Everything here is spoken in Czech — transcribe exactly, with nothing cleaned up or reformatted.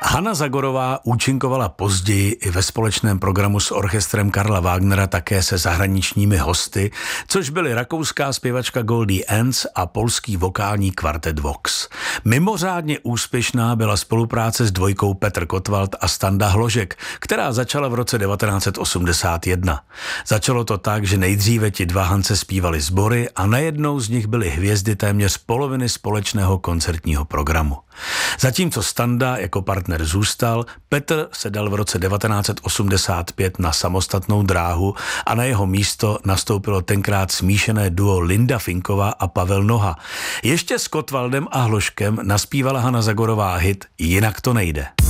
Hana Zagorová účinkovala později i ve společném programu s orchestrem Karla Wagnera, také se zahraničními hosty, což byly rakouská zpěvačka Goldie Hawn a polský vokální kvartet Vox. Mimořádně úspěšná byla spolupráce s dvojkou Petr Kottwald a Standa Hložek, která začala v roce devatenáct set osmdesát jedna. Začalo to tak, že nejdříve ti dva Hance zpívali sbory a najednou z nich byly hvězdy téměř poloviny společného koncertního programu. Zatímco Standa jako partner zůstal, Petr se dal v roce devatenáct set osmdesát pět na samostatnou dráhu a na jeho místo nastoupilo tenkrát smíšené duo Linda Finková a Pavel Noha. Ještě s Kottwaldem a Hložkem naspívala Hana Zagorová hit Jinak to nejde.